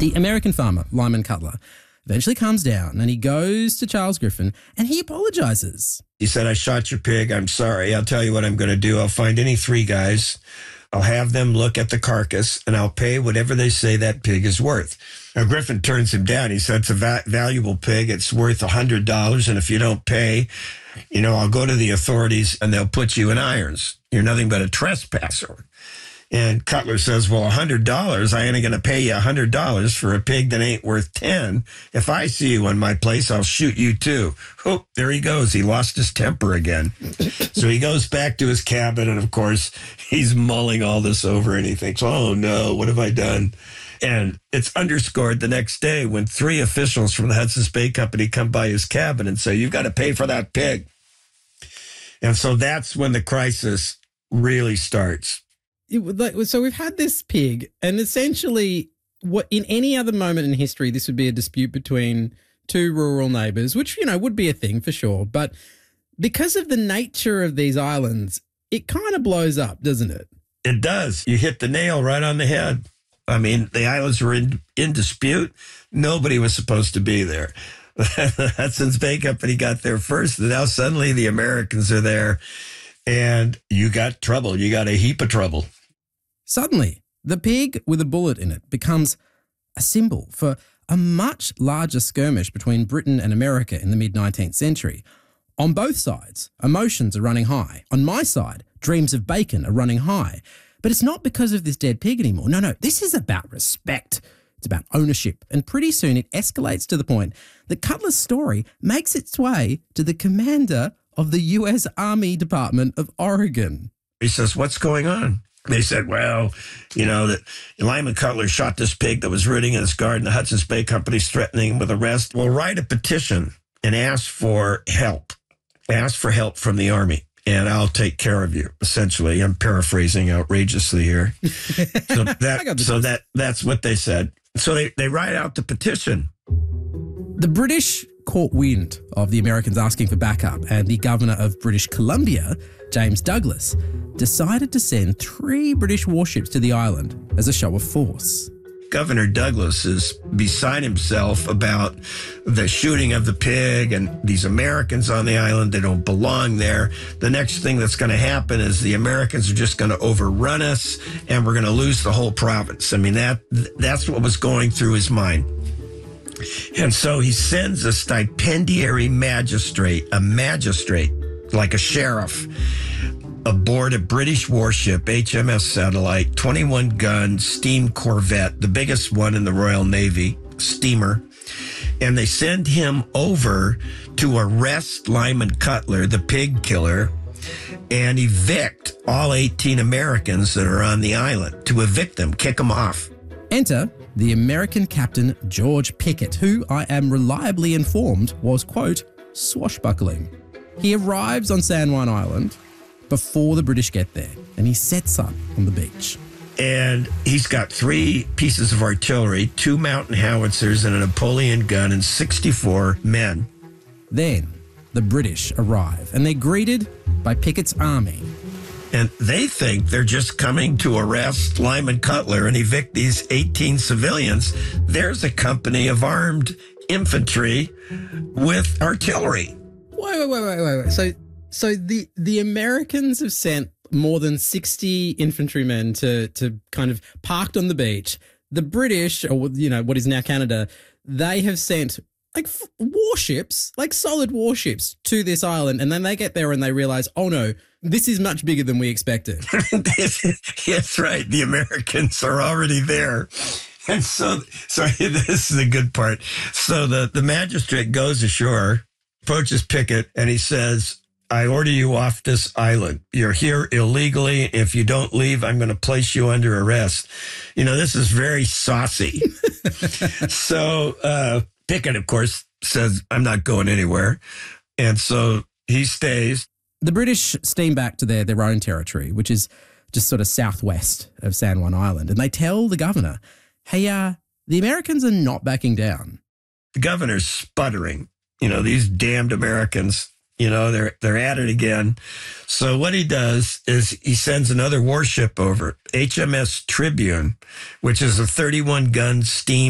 The American farmer, Lyman Cutler, eventually calms down and he goes to Charles Griffin and he apologizes. He said, I shot your pig. I'm sorry. I'll tell you what I'm going to do. I'll find any 3 guys. I'll have them look at the carcass and I'll pay whatever they say that pig is worth. Now, Griffin turns him down. He said, it's a valuable pig. It's worth $100. And if you don't pay, I'll go to the authorities and they'll put you in irons. You're nothing but a trespasser. And Cutler says, well, $100, I ain't going to pay you $100 for a pig that ain't worth 10. If I see you in my place, I'll shoot you too. Oh, there he goes. He lost his temper again. So he goes back to his cabin. And of course, he's mulling all this over and he thinks, oh no, what have I done? And it's underscored the next day when 3 officials from the Hudson's Bay Company come by his cabin and say, you've got to pay for that pig. And so that's when the crisis really starts. So we've had this pig, and essentially, what in any other moment in history, this would be a dispute between 2 rural neighbours, which, would be a thing for sure. But because of the nature of these islands, it kind of blows up, doesn't it? It does. You hit the nail right on the head. I mean, the islands were in dispute. Nobody was supposed to be there. The Hudson's Bay Company got there first, and now suddenly the Americans are there, and you got trouble. You got a heap of trouble. Suddenly, the pig with a bullet in it becomes a symbol for a much larger skirmish between Britain and America in the mid-19th century. On both sides, emotions are running high. On my side, dreams of bacon are running high. But it's not because of this dead pig anymore. No, this is about respect. It's about ownership. And pretty soon it escalates to the point that Cutler's story makes its way to the commander of the U.S. Army Department of Oregon. He says, what's going on? They said, well, that Lyman Cutler shot this pig that was rooting in his garden. The Hudson's Bay Company's threatening him with arrest. Well, write a petition and ask for help. Ask for help from the Army, and I'll take care of you, essentially. I'm paraphrasing outrageously here. That's what they said. So they write out the petition. The British caught wind of the Americans asking for backup, and the governor of British Columbia, James Douglas, decided to send 3 British warships to the island as a show of force. Governor Douglas is beside himself about the shooting of the pig and these Americans on the island. They don't belong there. The next thing that's going to happen is the Americans are just going to overrun us and we're going to lose the whole province. I mean, that's what was going through his mind. And so he sends a stipendiary magistrate, like a sheriff, aboard a British warship, HMS Satellite, 21-gun steam corvette, the biggest one in the Royal Navy, steamer. And they send him over to arrest Lyman Cutler, the pig killer, and evict all 18 Americans that are on the island, to evict them, kick them off. Enter the American captain, George Pickett, who I am reliably informed was, quote, swashbuckling. He arrives on San Juan Island before the British get there, and he sets up on the beach. And he's got 3 pieces of artillery, 2 mountain howitzers and a Napoleon gun, and 64 men. Then the British arrive, and they're greeted by Pickett's army. And they think they're just coming to arrest Lyman Cutler and evict these 18 civilians. There's a company of armed infantry with artillery. Wait. So the Americans have sent more than 60 infantrymen to kind of parked on the beach. The British, or what is now Canada, they have sent like warships, like solid warships to this island, and then they get there and they realize, oh no, this is much bigger than we expected. That's right. The Americans are already there. And so this is the good part. So the magistrate goes ashore, approaches Pickett, and he says, I order you off this island. You're here illegally. If you don't leave, I'm going to place you under arrest. This is very saucy. So Pickett, of course, says, I'm not going anywhere. And so he stays. The British steam back to their own territory, which is just sort of southwest of San Juan Island. And they tell the governor, hey, the Americans are not backing down. The governor's sputtering. These damned Americans. They're at it again. So what he does is he sends another warship over, HMS Tribune, which is a 31-gun steam